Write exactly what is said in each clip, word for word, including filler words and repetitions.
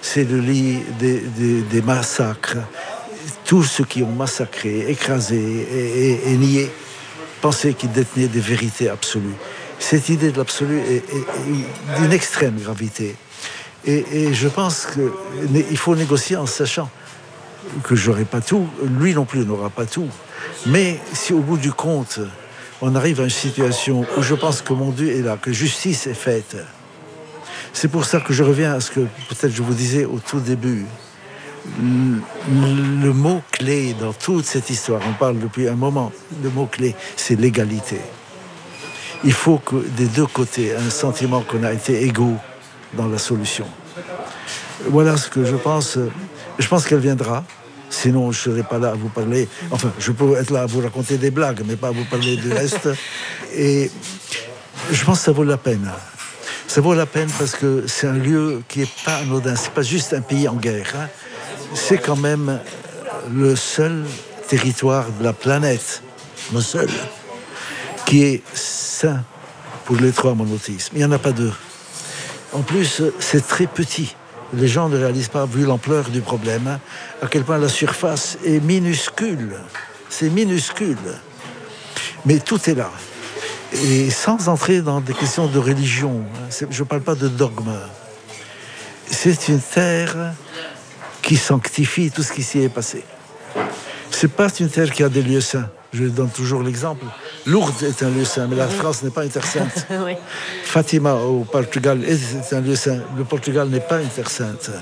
c'est le lit des, des, des massacres. Tous ceux qui ont massacré, écrasé et, et, et nié pensaient qu'ils détenaient des vérités absolues. Cette idée de l'absolu est, est, est d'une extrême gravité. Et, et je pense qu'il faut négocier en sachant que je n'aurai pas tout, lui non plus n'aura pas tout. Mais si au bout du compte, on arrive à une situation où je pense que mon Dieu est là, que justice est faite, c'est pour ça que je reviens à ce que peut-être je vous disais au tout début. Le, le mot-clé dans toute cette histoire, on parle depuis un moment, le mot-clé, c'est l'égalité. Il faut que des deux côtés, un sentiment qu'on a été égaux dans la solution. Voilà ce que je pense. Je pense qu'elle viendra. Sinon, je ne serai pas là à vous parler. Enfin, je peux être là à vous raconter des blagues, mais pas à vous parler du reste. Et je pense que ça vaut la peine. Ça vaut la peine parce que c'est un lieu qui n'est pas anodin. Ce n'est pas juste un pays en guerre. Hein. C'est quand même le seul territoire de la planète, le seul, qui est sain pour les trois monothéismes. Il n'y en a pas deux. En plus, c'est très petit. Les gens ne réalisent pas, vu l'ampleur du problème, hein, à quel point la surface est minuscule. C'est minuscule. Mais tout est là. Et sans entrer dans des questions de religion, hein, je ne parle pas de dogme. C'est une terre qui sanctifie tout ce qui s'y est passé. Ce n'est pas une terre qui a des lieux saints. Je donne toujours l'exemple. Lourdes est un lieu saint, mais la France n'est pas une terre sainte. Oui. Fatima au Portugal est un lieu saint. Le Portugal n'est pas une terre sainte.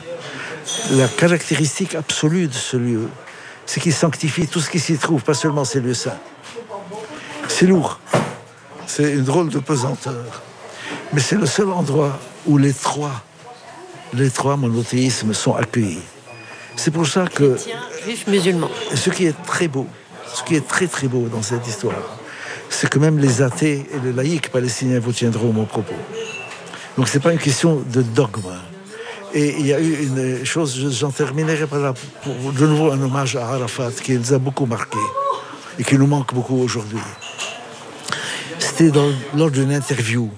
La caractéristique absolue de ce lieu, c'est qu'il sanctifie tout ce qui s'y trouve, pas seulement ces lieux saints. C'est lourd. C'est une drôle de pesanteur. Mais c'est le seul endroit où les trois, les trois monothéismes sont accueillis. C'est pour ça que... Chrétiens, juifs, musulmans. Ce qui est très beau, ce qui est très très beau dans cette histoire, c'est que même les athées et les laïcs palestiniens vous tiendront mon propos. Donc c'est pas une question de dogme. Et il y a eu une chose, j'en terminerai par là, pour de nouveau un hommage à Arafat qui nous a beaucoup marqué et qui nous manque beaucoup aujourd'hui. C'était dans, lors d'une interview.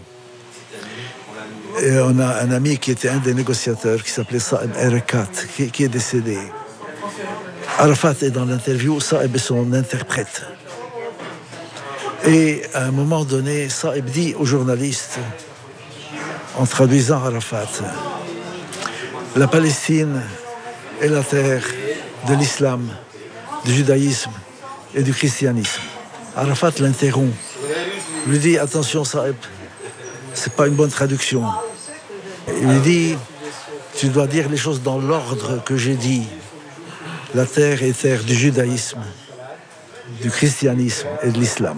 Et on a un ami qui était un des négociateurs qui s'appelait Saeb Erekat, qui, qui est décédé. Arafat est dans l'interview, Saeb est son interprète. Et à un moment donné, Saeb dit aux journalistes, en traduisant Arafat, la Palestine est la terre de l'islam, du judaïsme et du christianisme. Arafat l'interrompt, lui dit, attention Saeb, c'est pas une bonne traduction. Il lui dit, tu dois dire les choses dans l'ordre que j'ai dit. La terre est terre du judaïsme, du christianisme et de l'islam.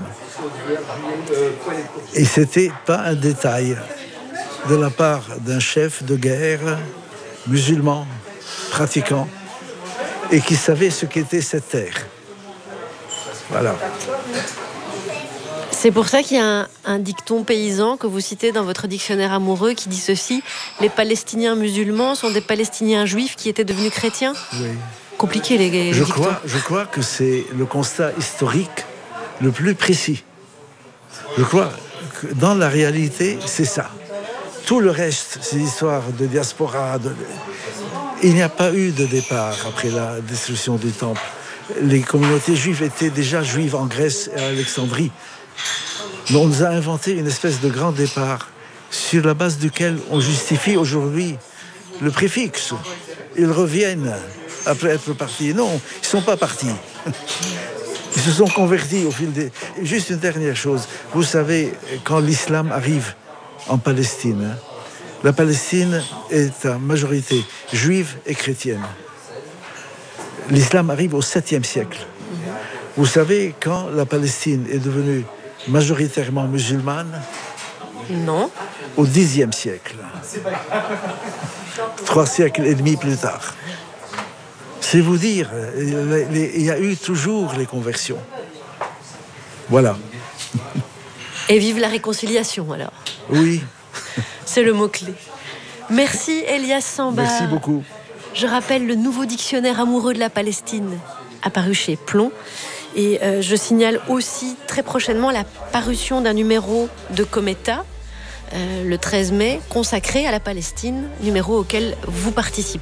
Et c'était pas un détail de la part d'un chef de guerre musulman, pratiquant, et qui savait ce qu'était cette terre. Voilà. C'est pour ça qu'il y a un, un dicton paysan que vous citez dans votre dictionnaire amoureux qui dit ceci: les Palestiniens musulmans sont des Palestiniens juifs qui étaient devenus chrétiens. Oui. Compliqué les, les je dictons. Crois, je crois que c'est le constat historique le plus précis. Je crois que dans la réalité, c'est ça. Tout le reste, ces histoires de diaspora, de... il n'y a pas eu de départ après la destruction du temple. Les communautés juives étaient déjà juives en Grèce et à Alexandrie. Mais on nous a inventé une espèce de grand départ sur la base duquel on justifie aujourd'hui le préfixe. Ils reviennent après être partis. Non, ils ne sont pas partis. Ils se sont convertis au fil des... Juste une dernière chose. Vous savez, quand l'islam arrive en Palestine, la Palestine est à majorité juive et chrétienne. L'islam arrive au septième siècle. Vous savez, quand la Palestine est devenue majoritairement musulmane? Non. Au dixième siècle. Trois siècles et demi plus tard. C'est vous dire, il y a eu toujours les conversions. Voilà. Et vive la réconciliation, alors. Oui. C'est le mot-clé. Merci, Elias Samba. Merci beaucoup. Je rappelle le nouveau dictionnaire amoureux de la Palestine, apparu chez Plomb. Et euh, je signale aussi très prochainement la parution d'un numéro de Cometa, euh, le treize mai, consacré à la Palestine, numéro auquel vous participez.